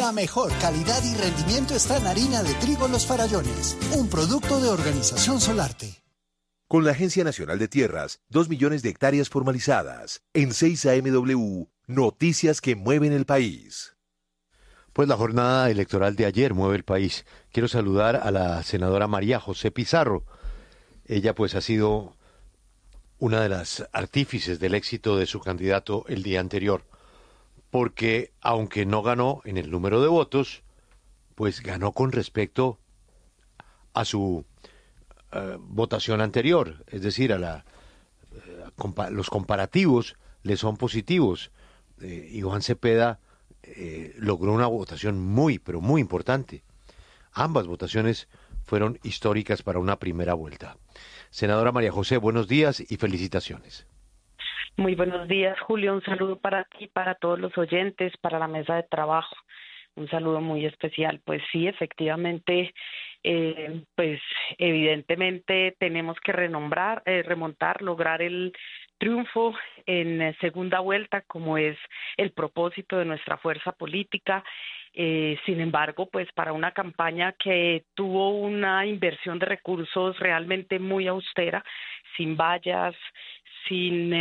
La mejor calidad y rendimiento está en harina de trigo Los Farallones, un producto de Organización Solarte. Con la Agencia Nacional de Tierras, 2 millones de hectáreas formalizadas. En 6 AMW, noticias que mueven el país. Pues la jornada electoral de ayer mueve el país. Quiero saludar a la senadora María José Pizarro. Ella pues ha sido una de las artífices del éxito de su candidato el día anterior, porque aunque no ganó en el número de votos, pues ganó con respecto a su votación anterior, es decir, los comparativos le son positivos. Iván Cepeda logró una votación muy, pero muy importante. Ambas votaciones fueron históricas para una primera vuelta. Senadora María José, buenos días y felicitaciones. Muy buenos días, Julio. Un saludo para ti, para todos los oyentes, para la mesa de trabajo. Un saludo muy especial. Pues sí, efectivamente, pues evidentemente tenemos que remontar, lograr el triunfo en segunda vuelta, como es el propósito de nuestra fuerza política. Sin embargo, pues para una campaña que tuvo una inversión de recursos realmente muy austera, sin vallas, sin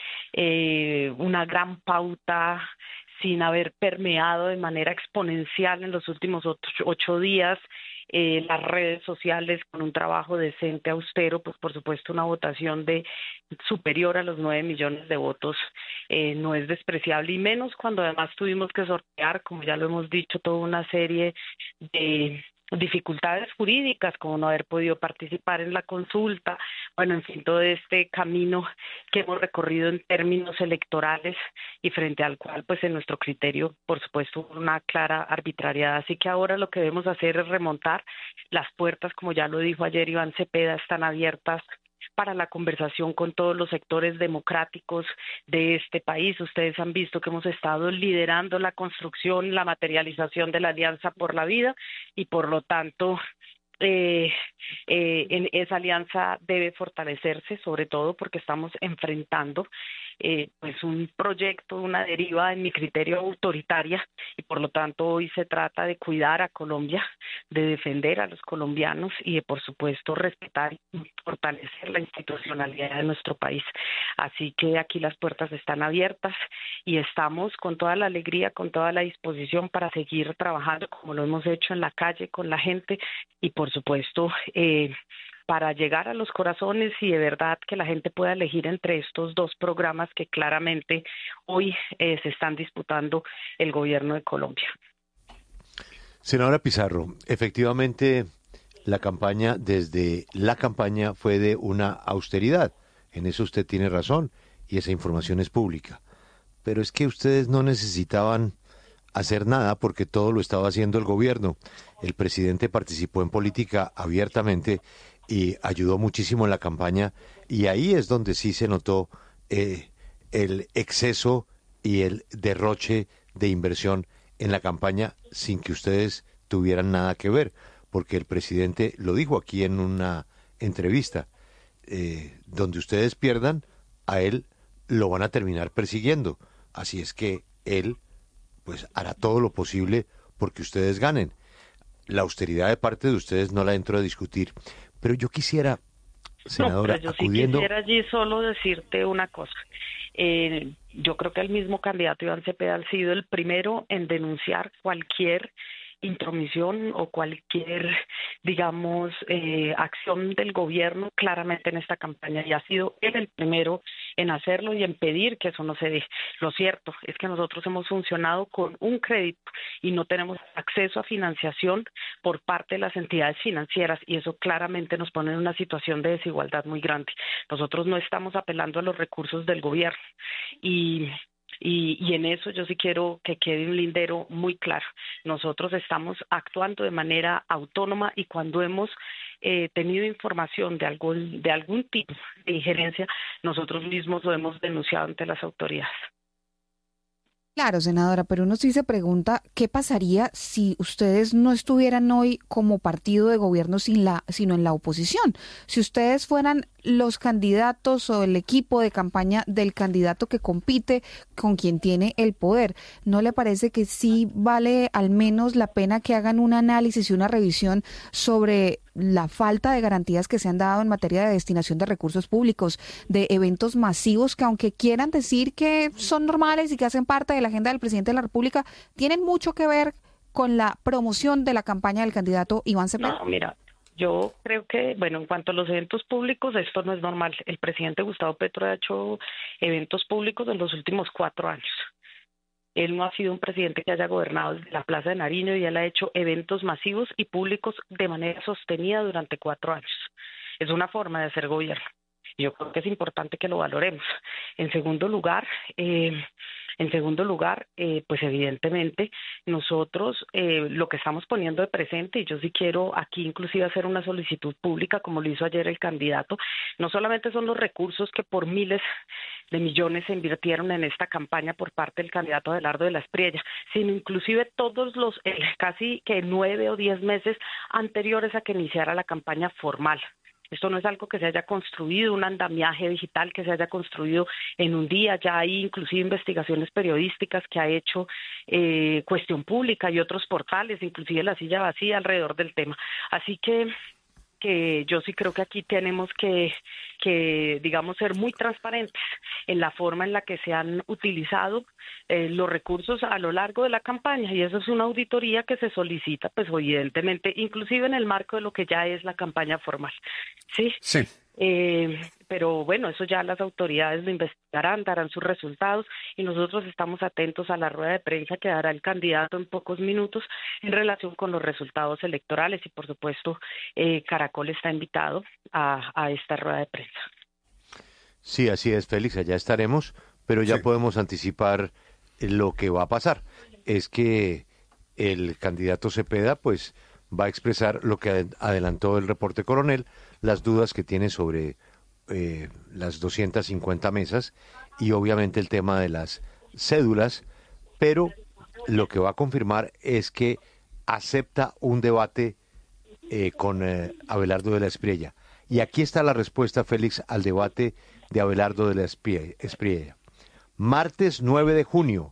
una gran pauta, sin haber permeado de manera exponencial en los últimos 8 días las redes sociales con un trabajo decente, austero, pues por supuesto una votación de superior a los 9 millones de votos no es despreciable, y menos cuando además tuvimos que sortear, como ya lo hemos dicho, toda una serie de dificultades jurídicas, como no haber podido participar en la consulta, bueno, en fin, todo este camino que hemos recorrido en términos electorales y frente al cual, pues en nuestro criterio, por supuesto, una clara arbitrariedad. Así que ahora lo que debemos hacer es remontar. Las puertas, como ya lo dijo ayer Iván Cepeda, están abiertas para la conversación con todos los sectores democráticos de este país. Ustedes han visto que hemos estado liderando la construcción, la materialización de la Alianza por la Vida, y por lo tanto en esa alianza debe fortalecerse, sobre todo porque estamos enfrentando pues un proyecto, una deriva, en mi criterio, autoritaria, y por lo tanto hoy se trata de cuidar a Colombia, de defender a los colombianos y de, por supuesto, respetar y fortalecer la institucionalidad de nuestro país. Así que aquí las puertas están abiertas y estamos con toda la alegría, con toda la disposición para seguir trabajando como lo hemos hecho en la calle con la gente, y por supuesto para llegar a los corazones y de verdad que la gente pueda elegir entre estos dos programas que claramente hoy se están disputando el gobierno de Colombia. Senadora Pizarro, efectivamente desde la campaña fue de una austeridad. En eso usted tiene razón y esa información es pública. Pero es que ustedes no necesitaban hacer nada porque todo lo estaba haciendo el gobierno. El presidente participó en política abiertamente y ayudó muchísimo en la campaña, y ahí es donde sí se notó el exceso y el derroche de inversión en la campaña sin que ustedes tuvieran nada que ver, porque el presidente lo dijo aquí en una entrevista, donde ustedes pierdan, a él lo van a terminar persiguiendo, así es que él pues hará todo lo posible porque ustedes ganen. La austeridad de parte de ustedes no la entro a discutir, pero yo quisiera, senadora, no, pero yo sí quisiera allí solo decirte una cosa. Yo creo que el mismo candidato Iván Cepeda ha sido el primero en denunciar cualquier intromisión o cualquier, digamos, acción del gobierno claramente en esta campaña, y ha sido él el primero en hacerlo y en pedir que eso no se dé. Lo cierto es que nosotros hemos funcionado con un crédito y no tenemos acceso a financiación por parte de las entidades financieras, y eso claramente nos pone en una situación de desigualdad muy grande. Nosotros no estamos apelando a los recursos del gobierno, y en eso yo sí quiero que quede un lindero muy claro. Nosotros estamos actuando de manera autónoma, y cuando hemos tenido información de algún tipo de injerencia, nosotros mismos lo hemos denunciado ante las autoridades. Claro, senadora, pero uno sí se pregunta qué pasaría si ustedes no estuvieran hoy como partido de gobierno sino en la oposición. Si ustedes fueran los candidatos o el equipo de campaña del candidato que compite con quien tiene el poder, ¿no le parece que sí vale al menos la pena que hagan un análisis y una revisión sobre la falta de garantías que se han dado en materia de destinación de recursos públicos, de eventos masivos que, aunque quieran decir que son normales y que hacen parte de la agenda del presidente de la República, tienen mucho que ver con la promoción de la campaña del candidato Iván Cepeda? No, mira, yo creo que, bueno, en cuanto a los eventos públicos, esto no es normal. El presidente Gustavo Petro ha hecho eventos públicos en los últimos 4 años. Él no ha sido un presidente que haya gobernado desde la Plaza de Nariño y él ha hecho eventos masivos y públicos de manera sostenida durante 4 años. Es una forma de hacer gobierno. Yo creo que es importante que lo valoremos. En segundo lugar, pues evidentemente nosotros lo que estamos poniendo de presente, y yo sí quiero aquí inclusive hacer una solicitud pública como lo hizo ayer el candidato, no solamente son los recursos que por miles de millones se invirtieron en esta campaña por parte del candidato Abelardo de la Espriella, sino inclusive todos los casi que 9 o 10 meses anteriores a que iniciara la campaña formal. Esto no es algo que se haya construido, un andamiaje digital que se haya construido en un día. Ya hay inclusive investigaciones periodísticas que ha hecho Cuestión Pública y otros portales, inclusive La Silla Vacía, alrededor del tema. Así que yo sí creo que aquí tenemos que digamos, ser muy transparentes en la forma en la que se han utilizado los recursos a lo largo de la campaña, y eso es una auditoría que se solicita, pues evidentemente, inclusive en el marco de lo que ya es la campaña formal. Sí. Sí. Pero bueno, eso ya las autoridades lo investigarán, darán sus resultados, y nosotros estamos atentos a la rueda de prensa que dará el candidato en pocos minutos en relación con los resultados electorales, y por supuesto Caracol está invitado a esta rueda de prensa. Sí, así es, Félix, allá estaremos, pero ya podemos anticipar lo que va a pasar. Es que el candidato Cepeda pues va a expresar lo que adelantó el reporte coronel, las dudas que tiene sobre las 250 mesas y obviamente el tema de las cédulas, pero lo que va a confirmar es que acepta un debate con Abelardo de la Espriella. Y aquí está la respuesta, Félix, al debate de Abelardo de la Espriella. Martes 9 de junio,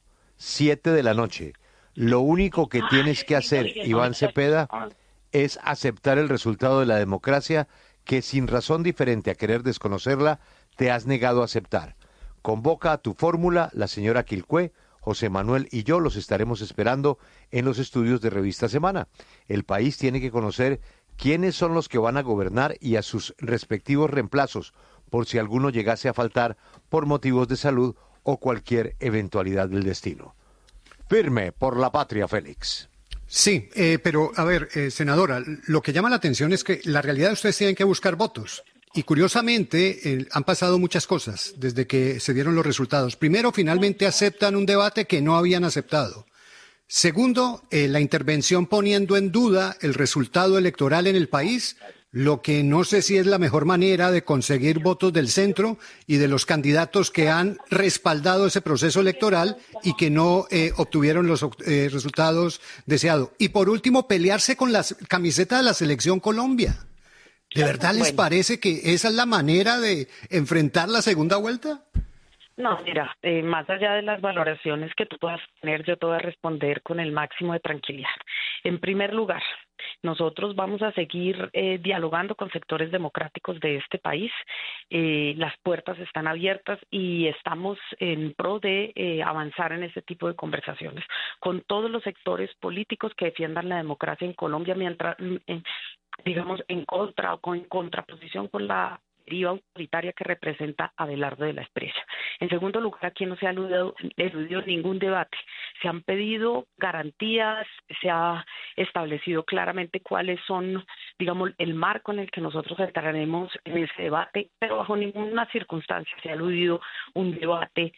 7 de la noche. Lo único que tienes que hacer, Iván Cepeda, es aceptar el resultado de la democracia que sin razón diferente a querer desconocerla, te has negado a aceptar. Convoca a tu fórmula, la señora Quilcué, José Manuel y yo los estaremos esperando en los estudios de Revista Semana. El país tiene que conocer quiénes son los que van a gobernar y a sus respectivos reemplazos, por si alguno llegase a faltar por motivos de salud o cualquier eventualidad del destino. Firme por la patria, Félix. Sí, pero a ver, senadora, lo que llama la atención es que la realidad ustedes tienen que buscar votos. Y curiosamente han pasado muchas cosas desde que se dieron los resultados. Primero, finalmente aceptan un debate que no habían aceptado. Segundo, la intervención poniendo en duda el resultado electoral en el país, lo que no sé si es la mejor manera de conseguir votos del centro y de los candidatos que han respaldado ese proceso electoral y que no obtuvieron los resultados deseados. Y por último, pelearse con la camiseta de la Selección Colombia. ¿De verdad les parece que esa es la manera de enfrentar la segunda vuelta? No, mira, más allá de las valoraciones que tú puedas tener, yo te voy a responder con el máximo de tranquilidad. En primer lugar, nosotros vamos a seguir dialogando con sectores democráticos de este país. Las puertas están abiertas y estamos en pro de avanzar en ese tipo de conversaciones con todos los sectores políticos que defiendan la democracia en Colombia, mientras, digamos, en contra o en contraposición con la deriva autoritaria que representa Abelardo de la Espriella. En segundo lugar, aquí no se ha eludido ningún debate. Se han pedido garantías, se ha establecido claramente cuáles son, digamos, el marco en el que nosotros entraremos en ese debate, pero bajo ninguna circunstancia se ha eludido un debate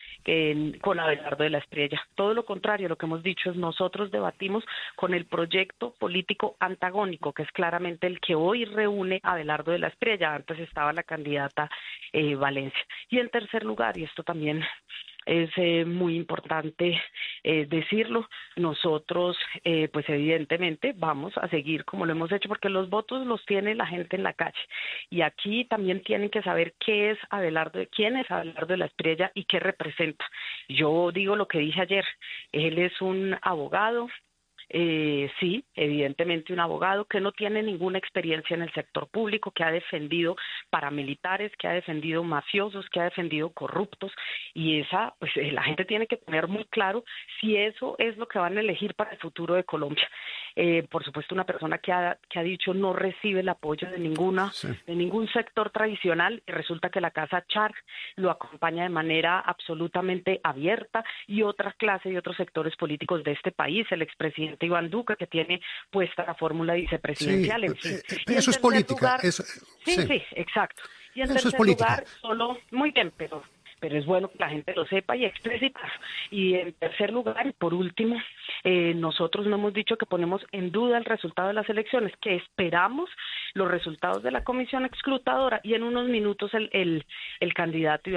con Abelardo de la Espriella. Todo lo contrario, lo que hemos dicho es nosotros debatimos con el proyecto político antagónico, que es claramente el que hoy reúne a Abelardo de la Espriella. Antes estaba la candidata Valencia. Y en tercer lugar, y esto también es muy importante decirlo. Nosotros, pues evidentemente, vamos a seguir como lo hemos hecho, porque los votos los tiene la gente en la calle. Y aquí también tienen que saber quién es Abelardo de la Espriella y qué representa. Yo digo lo que dije ayer, él es un abogado, sí, evidentemente un abogado que no tiene ninguna experiencia en el sector público, que ha defendido paramilitares, que ha defendido mafiosos, que ha defendido corruptos, y pues la gente tiene que tener muy claro si eso es lo que van a elegir para el futuro de Colombia. Por supuesto, una persona que ha dicho no recibe el apoyo de ningún sector tradicional, y resulta que la Casa Char lo acompaña de manera absolutamente abierta, y otra clase y otros sectores políticos de este país, el expresidente Iván Duque, que tiene puesta la fórmula vicepresidencial. En fin. Eso es política. Sí, exacto. Y en tercer lugar, muy bien, pero es bueno que la gente lo sepa y explicitar. Y en tercer lugar, y por último, nosotros no hemos dicho que ponemos en duda el resultado de las elecciones, que esperamos los resultados de la comisión escrutadora, y en unos minutos el candidato